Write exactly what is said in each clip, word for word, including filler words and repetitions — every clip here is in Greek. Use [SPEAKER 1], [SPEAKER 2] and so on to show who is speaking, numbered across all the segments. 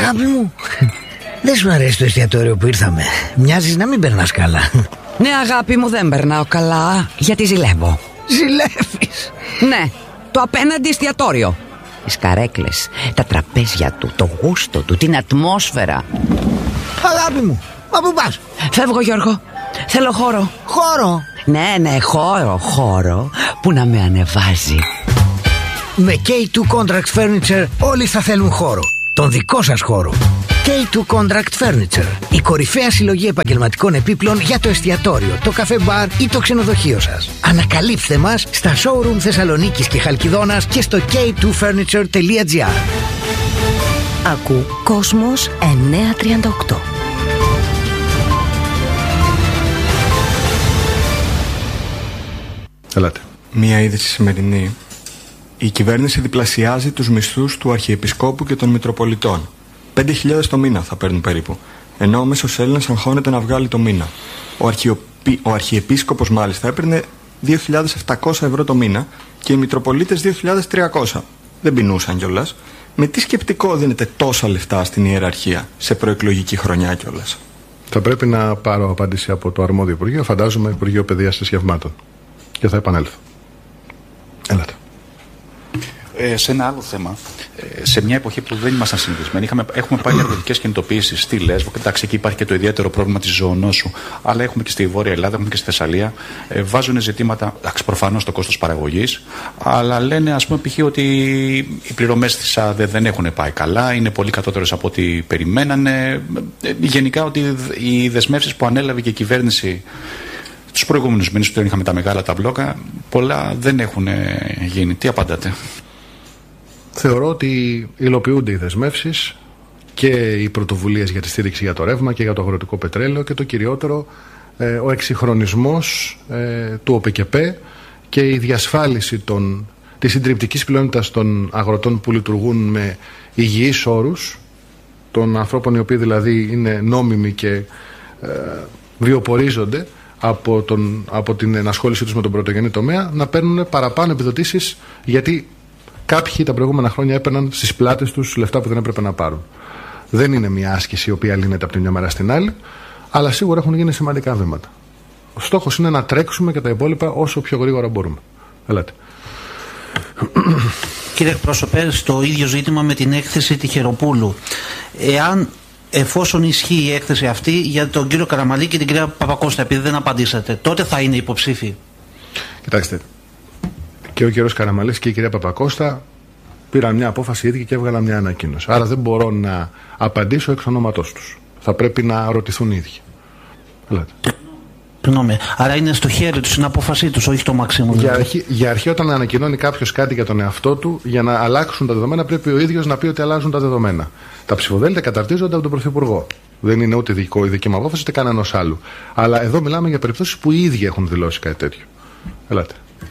[SPEAKER 1] Αγάπη μου, δεν σου αρέσει το εστιατόριο που ήρθαμε? Μοιάζεις να μην περνάς καλά.
[SPEAKER 2] Ναι, αγάπη μου, δεν περνάω καλά, γιατί ζηλεύω.
[SPEAKER 1] Ζηλεύεις?
[SPEAKER 2] Ναι, το απέναντι εστιατόριο. Τις καρέκλες, τα τραπέζια του, το γούστο του, την ατμόσφαιρα.
[SPEAKER 1] Αγάπη μου, μα πού πας?
[SPEAKER 2] Φεύγω, Γιώργο, θέλω χώρο.
[SPEAKER 1] Χώρο?
[SPEAKER 2] Ναι, ναι, χώρο, χώρο που να με ανεβάζει.
[SPEAKER 1] Με κέι τού Contract Furniture όλοι θα θέλουν χώρο. Τον δικό σας χώρο. κέι τού Contract Furniture. Η κορυφαία συλλογή επαγγελματικών επίπλων για το εστιατόριο, το καφέ μπαρ ή το ξενοδοχείο σας. Ανακαλύψτε μας στα showroom Θεσσαλονίκης και Χαλκιδόνας και στο κέι τού φέρνιτσερ τελεία τζι άρ.
[SPEAKER 3] Ακού Κόσμος εννιακόσια τριάντα οκτώ.
[SPEAKER 4] Ελάτε. Μία είδηση σημερινή. Η κυβέρνηση διπλασιάζει τους μισθούς του Αρχιεπισκόπου και των Μητροπολιτών. πέντε χιλιάδες το μήνα θα παίρνουν περίπου. Ενώ ο μέσος Έλληνας αγχώνεται να βγάλει το μήνα. Ο, Αρχιοπι... ο Αρχιεπίσκοπος μάλιστα έπαιρνε δύο χιλιάδες επτακόσια ευρώ το μήνα και οι Μητροπολίτες δύο χιλιάδες τριακόσια. Δεν πεινούσαν κιόλας. Με τι σκεπτικό δίνεται τόσα λεφτά στην ιεραρχία σε προεκλογική χρονιά κιόλας?
[SPEAKER 5] Θα πρέπει να πάρω απάντηση από το αρμόδιο Υπουργείο, φαντάζομαι Υπουργείο Παιδείας και Σχευμάτων. Και θα επανέλθω. Έλατε.
[SPEAKER 6] Ε, σε ένα άλλο θέμα, ε, σε μια εποχή που δεν ήμασταν συνηθισμένοι, είχαμε, έχουμε πάλι αγροτικές κινητοποιήσεις στη Λέσβο. Εντάξει, εκεί υπάρχει και το ιδιαίτερο πρόβλημα της ζωονόσου, αλλά έχουμε και στη Βόρεια Ελλάδα, έχουμε και στη Θεσσαλία. Ε, βάζουν ζητήματα, προφανώς το κόστος παραγωγής, αλλά λένε, ας πούμε, π.χ. ότι οι πληρωμές της ΑΔΕ δεν έχουν πάει καλά, είναι πολύ κατώτερες από ό,τι περιμένανε. Ε, γενικά, ότι οι δεσμεύσεις που ανέλαβε και η κυβέρνηση τους προηγούμενους μήνες, που είχαμε τα μεγάλα τα μπλόκα, πολλά δεν έχουν γίνει. Τι απαντάτε?
[SPEAKER 5] Θεωρώ ότι υλοποιούνται οι δεσμεύσεις και οι πρωτοβουλίες για τη στήριξη για το ρεύμα και για το αγροτικό πετρέλαιο και το κυριότερο ε, ο εξυγχρονισμός ε, του ΟΠΕΚΕΠ και η διασφάλιση των, της συντριπτικής πλειονότητας των αγροτών που λειτουργούν με υγιείς όρους, των ανθρώπων οι οποίοι δηλαδή είναι νόμιμοι και ε, βιοπορίζονται από, τον, από την ενασχόλησή τους με τον πρωτογενή τομέα, να παίρνουν παραπάνω επιδοτήσεις, γιατί κάποιοι τα προηγούμενα χρόνια έπαιρναν στις πλάτες τους λεφτά που δεν έπρεπε να πάρουν. Δεν είναι μια άσκηση η οποία λύνεται από τη μια μέρα στην άλλη, αλλά σίγουρα έχουν γίνει σημαντικά βήματα. Ο στόχος είναι να τρέξουμε και τα υπόλοιπα όσο πιο γρήγορα μπορούμε. Ελάτε.
[SPEAKER 7] Κύριε εκπρόσωπε, στο ίδιο ζήτημα με την έκθεση Τυχεροπούλου. Εάν, εφόσον ισχύει η έκθεση αυτή για τον κύριο Καραμανλή και την κυρία Παπακώστα, επειδή δεν απαντήσατε, τότε θα είναι υποψήφοι?
[SPEAKER 5] Κοιτάξτε. Και ο κύριος Καραμανλής και η κυρία Παπακώστα πήραν μια απόφαση ίδια και έβγαλαν μια ανακοίνωση. Άρα δεν μπορώ να απαντήσω εξ ονόματός τους. Θα πρέπει να ρωτηθούν οι ίδιοι. Ελάτε.
[SPEAKER 7] Συγγνώμη. Άρα είναι στο χέρι τους, είναι απόφασή τους, όχι το μαξίμου.
[SPEAKER 5] Για αρχή, για αρχή, όταν ανακοινώνει κάποιος κάτι για τον εαυτό του, για να αλλάξουν τα δεδομένα, πρέπει ο ίδιος να πει ότι αλλάζουν τα δεδομένα. Τα ψηφοδέλτια καταρτίζονται από τον Πρωθυπουργό. Δεν είναι ούτε δικό, η δική μου απόφαση, ούτε κανένας άλλου. Αλλά εδώ μιλάμε για περιπτώσεις που οι ίδιοι έχουν δηλώσει κάτι τέτοιο. Ελάτε.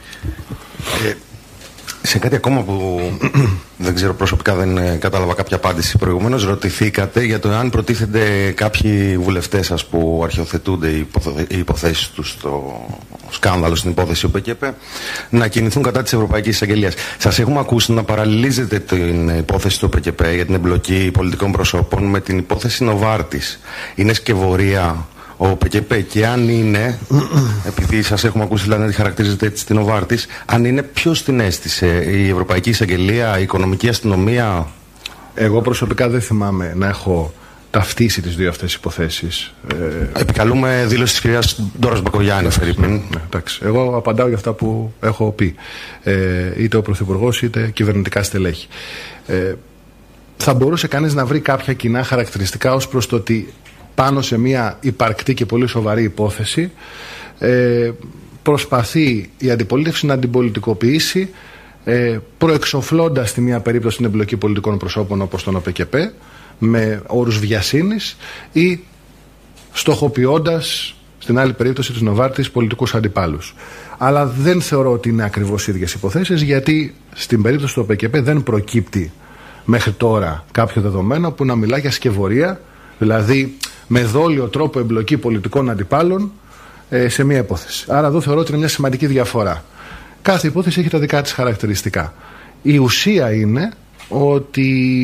[SPEAKER 8] Ε, σε κάτι ακόμα που δεν ξέρω, προσωπικά δεν κατάλαβα κάποια απάντηση προηγουμένως, ρωτηθήκατε για το αν προτίθενται κάποιοι βουλευτές σας που αρχιοθετούνται οι, υποθε... οι υποθέσεις τους στο σκάνδαλο, στην υπόθεση ΟΠΕΚΕΠ, να κινηθούν κατά της Ευρωπαϊκής Εισαγγελίας. Σας έχουμε ακούσει να παραλληλίζετε την υπόθεση του ΟΠΕΚΕΠ για την εμπλοκή πολιτικών προσώπων με την υπόθεση Νοβάρτης. Είναι σκευωρία ο ΟΠΕΚΕΠ, και αν είναι, επειδή σας έχουμε ακούσει δηλαδή να τη χαρακτηρίζετε έτσι την Νοβάρτης, αν είναι, ποιος την έστησε, η Ευρωπαϊκή Εισαγγελία, η Οικονομική Αστυνομία?
[SPEAKER 5] Εγώ προσωπικά δεν θυμάμαι να έχω ταυτίσει τις δύο αυτές υποθέσεις.
[SPEAKER 8] Ε... Επικαλούμε δήλωση της κυρίας Ντόρας Μπακογιάννη, Φερρυπίν.
[SPEAKER 5] Ναι, εντάξει. Εγώ απαντάω για αυτά που έχω πει. Ε, είτε ο Πρωθυπουργός είτε κυβερνητικά στελέχη. Ε, θα μπορούσε κανείς να βρει κάποια κοινά χαρακτηριστικά ως προς το ότι πάνω σε μια υπαρκτή και πολύ σοβαρή υπόθεση ε, προσπαθεί η αντιπολίτευση να αντιπολιτικοποιήσει, ε, προεξοφλώντας στη μία περίπτωση την εμπλοκή πολιτικών προσώπων όπως τον ΟΠΕΚΕΠ με όρους βιασύνης, ή στοχοποιώντας στην άλλη περίπτωση της Νοβάρτης πολιτικούς αντιπάλους. Αλλά δεν θεωρώ ότι είναι ακριβώς οι ίδιες υποθέσεις, γιατί στην περίπτωση του ΟΠΕΚΕΠ δεν προκύπτει μέχρι τώρα κάποιο δεδομένο που να μιλά για σκευωρία, δηλαδή με δόλιο τρόπο εμπλοκή πολιτικών αντιπάλων ε, σε μία υπόθεση. Άρα εδώ θεωρώ ότι είναι μια σημαντική διαφορά. Κάθε υπόθεση έχει τα δικά της χαρακτηριστικά. Η ουσία είναι ότι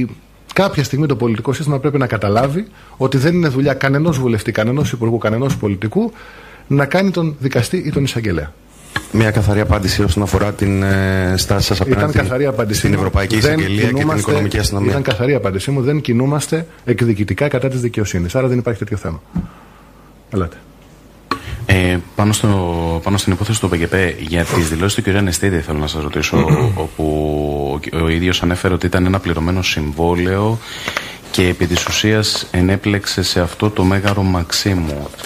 [SPEAKER 5] Κάποια στιγμή το πολιτικό σύστημα πρέπει να καταλάβει ότι δεν είναι δουλειά κανενός βουλευτή, κανενός υπουργού, κανενός πολιτικού να κάνει τον δικαστή ή τον εισαγγελέα.
[SPEAKER 8] Μια καθαρή απάντηση όσον αφορά την ε, στάση σας απέναντι στην Ευρωπαϊκή Εισαγγελία και την Οικονομική Αστυνομία.
[SPEAKER 5] Ήταν καθαρή απάντησή μου. Δεν κινούμαστε εκδικητικά κατά της δικαιοσύνης. Άρα δεν υπάρχει τέτοιο θέμα. Ελάτε.
[SPEAKER 9] Ε, πάνω, στο, πάνω στην υπόθεση του ΠΚΠ, για τις δηλώσεις του κ. Ανεστήδη θέλω να σας ρωτήσω, όπου ο, ο ίδιος ανέφερε ότι ήταν ένα πληρωμένο συμβόλαιο και επί της ουσίας ενέπλεξε σε αυτό το Μέγαρο Μαξίμου.